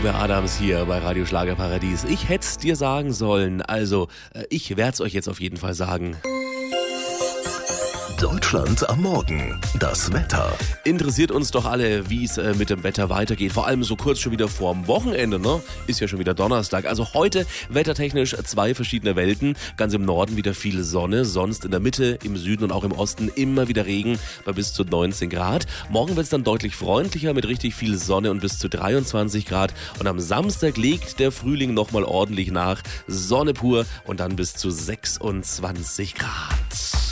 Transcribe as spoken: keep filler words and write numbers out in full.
Uwe Adams hier bei Radio Schlagerparadies. Ich hätte es dir sagen sollen, also ich werde es euch jetzt auf jeden Fall sagen. Deutschland am Morgen. Das Wetter. Interessiert uns doch alle, wie es äh, mit dem Wetter weitergeht. Vor allem so kurz schon wieder vorm Wochenende, ne? Ist ja schon wieder Donnerstag. Also heute wettertechnisch zwei verschiedene Welten. Ganz im Norden wieder viel Sonne, sonst in der Mitte, im Süden und auch im Osten immer wieder Regen bei bis zu neunzehn Grad. Morgen wird es dann deutlich freundlicher mit richtig viel Sonne und bis zu dreiundzwanzig Grad. Und am Samstag legt der Frühling nochmal ordentlich nach. Sonne pur und dann bis zu sechsundzwanzig Grad.